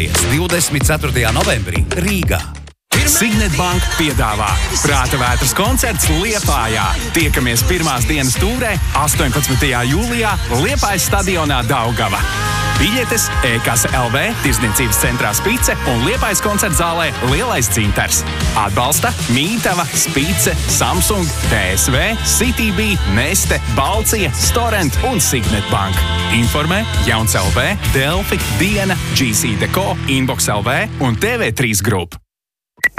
24. novembrī Rīgā. Signet Bank piedāvā Prāta vētras koncerts Liepājā. Tiekamies pirmās dienas tūrē 18. jūlijā Liepājas stadionā Daugava. Biļetes e-kase LV, Tirdzniecības centrā Spice un Liepājas koncerta zālē Lielais Dzintars. Atbalsta Mītava, Spice, Samsung, TSV, CTB, Neste, Balcija, Storent un Signet Bank. Informē Jauns LV, Delfi, Diena, GC Deko, Inbox LV un TV3 Group.